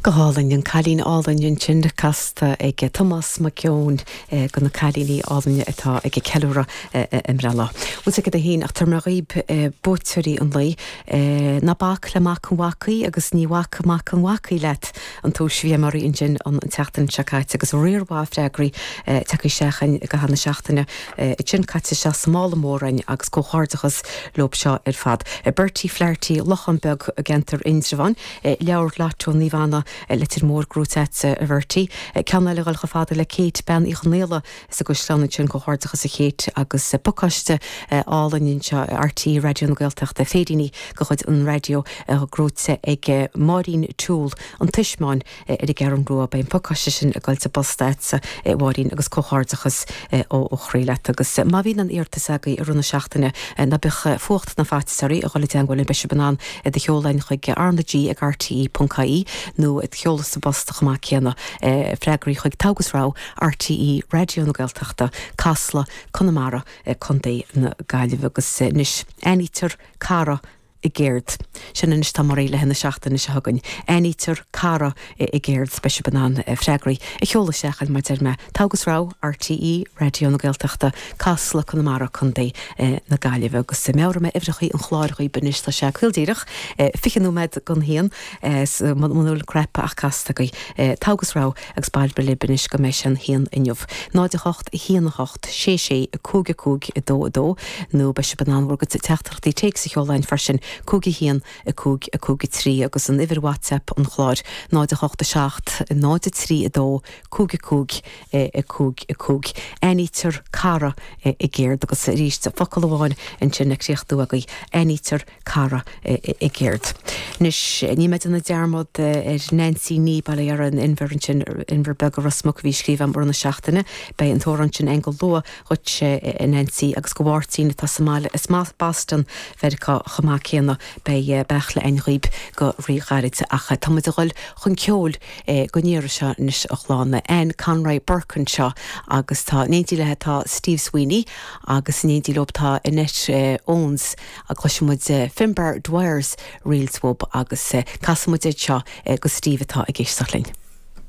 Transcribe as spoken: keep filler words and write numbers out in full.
Goálainn an chalín álainn sin de casta ag Thomas McKeown go na chalíní álainn atá ag ceúra imrela. Ús ag a hín ach tar mar riib búteirí an lei na bach le mac an wacaí agus ní waca mac an wacaí let an túis bhí marí in sin an teachtain seacáit agus riorhá freigraí take sechan go hana seachtainna i sin caite se smála mórain agus go háardachas lob seo ar fad. Bertie Flaherty Lochanbeg a gentar indravan leabhar leatú níhana litir mór grútet a bhirtí. Ceanna le gáil go fada le céit ben ich néla is a go slána sin go háardachas a chéit agus bucaiste álainn se R T E radio na Gaeltachta féidiní go chuid an radio a grúte ag Maureen Toole an tuismáin ar i gceann grua bein bucaiste sin a gáilte bostáitsa bháín agus có háardachas ó chréile agus má bhín an íortas agaí ar runna seachtainna na bich fucht na fátisarí a gáil teangáil beise banán de cheolainn chuig arnadí ag R T E dot I E nó it cheolas sa bostach má céanna freigraí chuig tágusrá R T E radio na Gaeltachta Casla Connemara chundé na Gaillimh agus níos enítar cara i ggéird. Sin is tá mar éile hena seachtainna se hagann. Enítar cara i ggéird speise banán freigraí i cheolas seachan mar deir me tágusrá R T E radio na Gaeltachta Casla Connemara chundé na Gaillimh agus méra me ifrechaí an chláirchaí benis tá se chuildíirech fichanú med gan héan manúil crepa ach castagaí tágusrá agus bail bele benis go méis an héan inniuh. Náidechacht héanachacht sé sé a cúga cúg i dó a dó nó beise banán go teachtartaí teag sa cheolainn farsin cúgi hían a cúg a cúgi trí agus an idir WhatsApp an chláir náidechacht a seacht náide trí a dó cúgi cúg a cúg a cúg enítar cara i ggéird agus ríist a focail amháin an sin agtíochtú agaí enítar cara i ggéird. Nis ní meid an dearmod ar Nancy ní bailí ar an inver sin inver beg a rasmach bhí scríb an brna seachtainna bei an tóran sin engel lua chuit Nancy agus go bhhartíín tá Somália is más Boston fercha chamá céanna bei bechla ein riib go ríchairite acha. Tá muid a ghoil chun ceol go níir se níos a chlána en Conroy Burkin seo agus tá nédí le tá Steve Sweeney agus nédí lob tá Annette Owens a chluisimuid Finbar Dwyers Reelswob agus casammuid seo go Steve atá a ggéisteach lein.